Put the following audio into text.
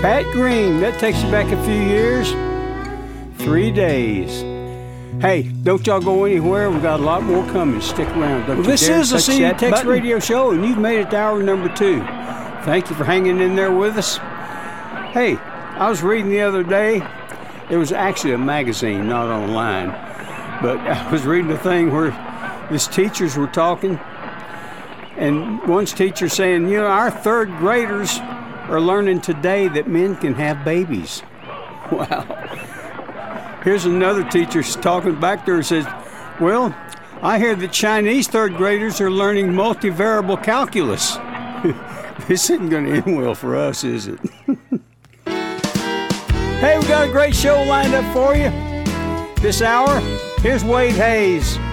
Pat Green, that takes you back a few years. 3 days. Hey, don't y'all go anywhere. We've got a lot more coming. Stick around. Don't This is the See That Text Radio Show, and you've made it to hour number 2. Thank you for hanging in there with us. Hey, I was reading the other day. It was actually a magazine, not online. But I was reading a thing where these teachers were talking. And one's teacher saying, you know, our third graders are learning today that men can have babies. Wow. Here's another teacher talking back there and says, well, I hear that Chinese third graders are learning multivariable calculus. This isn't going to end well for us, is it? Hey, we got a great show lined up for you this hour. Here's Wade Hayes.